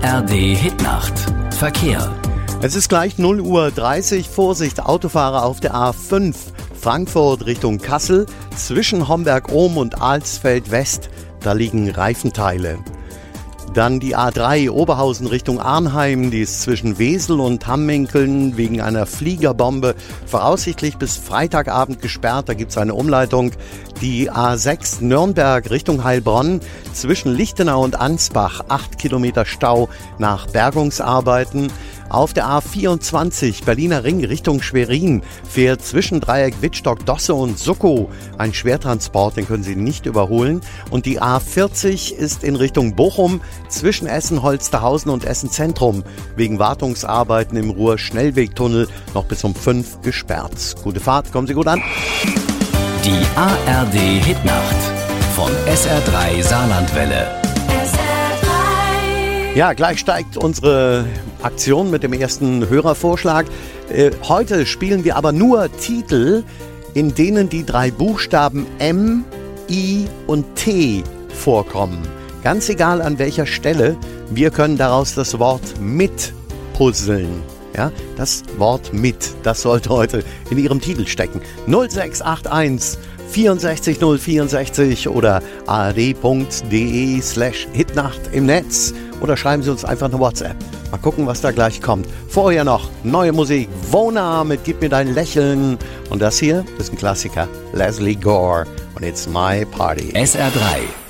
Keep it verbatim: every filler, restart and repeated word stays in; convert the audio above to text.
R D Hitnacht. Verkehr. Es ist gleich null Uhr dreißig. Vorsicht, Autofahrer auf der A fünf. Frankfurt Richtung Kassel. Zwischen Homberg-Ohm und Alsfeld West. Da liegen Reifenteile. Dann die A drei Oberhausen Richtung Arnheim, die ist zwischen Wesel und Hamminkeln wegen einer Fliegerbombe voraussichtlich bis Freitagabend gesperrt. Da gibt es eine Umleitung. Die A sechs Nürnberg Richtung Heilbronn zwischen Lichtenau und Ansbach, acht Kilometer Stau nach Bergungsarbeiten. Auf der A vierundzwanzig Berliner Ring Richtung Schwerin fährt zwischen Dreieck Wittstock, Dosse und Suckow ein Schwertransport, den können Sie nicht überholen. Und die A vierzig ist in Richtung Bochum zwischen Essen-Holsterhausen und Essen-Zentrum wegen Wartungsarbeiten im Ruhr-Schnellwegtunnel noch bis um fünf gesperrt. Gute Fahrt, kommen Sie gut an. Die A R D Hitnacht von S R drei Saarlandwelle. Ja, gleich steigt unsere Aktion mit dem ersten Hörervorschlag. Äh, heute spielen wir aber nur Titel, in denen die drei Buchstaben M, I und T vorkommen. Ganz egal an welcher Stelle, wir können daraus das Wort mit puzzeln. Ja, das Wort mit, das sollte heute in Ihrem Titel stecken. null sechs acht eins vierundsechzig null vierundsechzig oder ard.de slash Hitnacht im Netz oder schreiben Sie uns einfach eine WhatsApp. Mal gucken, was da gleich kommt. Vorher noch neue Musik. Wona mit Gib mir dein Lächeln. Und das hier ist ein Klassiker. Leslie Gore und It's My Party. S R drei